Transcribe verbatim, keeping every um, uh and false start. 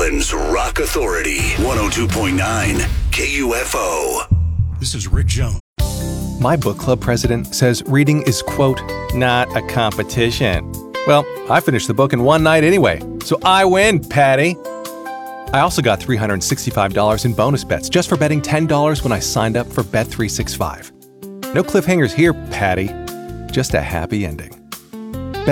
Portland's Rock Authority, one oh two point nine K U F O. This is Rick Jones. My book club president says reading is, quote, not a competition. Well, I finished the book in one night anyway, so I win, Patty. I also got three hundred sixty-five dollars in bonus bets just for betting ten dollars when I signed up for Bet three sixty-five. No cliffhangers here, Patty. Just a happy ending.